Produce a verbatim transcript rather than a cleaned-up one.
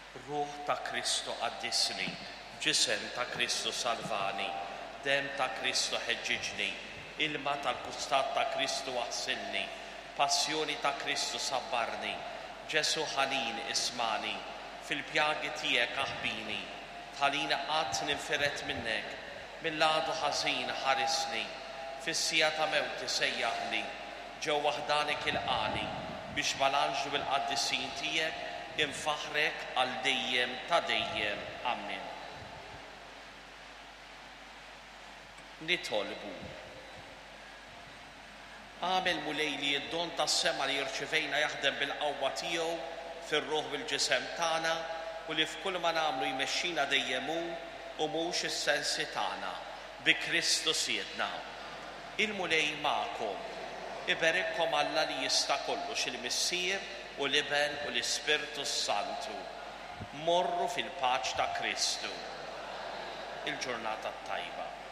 Ruħ ta' Kristu qaddisni, ġisem ta' Kristu salvani, dem ta' Kristu ħeġġiġni, ilma tal-kustat ta' Kristu waħsilni, passjoni ta' Kristu sabbarni, Ġesu ħanin ismani, fil-pjagi tiegħek aħbini, tħalina qatt ninfiret minnek, mill-għadu ħażin ħarisni, fis-sija ta' mewti sejjaħli, ġew waħdanek il-qani, biex mal-anġlu bil-qaddisin tiegħek infaħrek għal dejjem ta' dejjem. Amen. Nitolbu. Għamel mulejli id-don tas-sema li jirċivejna jaħdem bil-qawwa tiegħu fir-ruħ bil-ġisem tagħna u li f'kull ma nagħmlu jmexxina dejjem hu u mhux is-sensi tagħna bi Kristu Siedna. Il-mulej magħkom. Iberikkom Alla li jista' kollox il-Missier u l-Iben u l-Ispirtu Santu. Morru fil-paċ ta' Kristu. Il-ġurnata tajba.